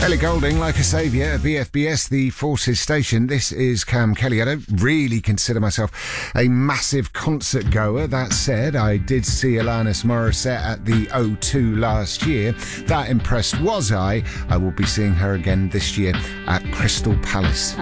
Ellie Goulding, Like a Saviour at BFBS, the Forces station. This is Cam Kelly. I don't really consider myself a massive concert goer. That said, I did see Alanis Morissette at the O2 last year. That impressed was I. I will be seeing her again this year at Crystal Palace.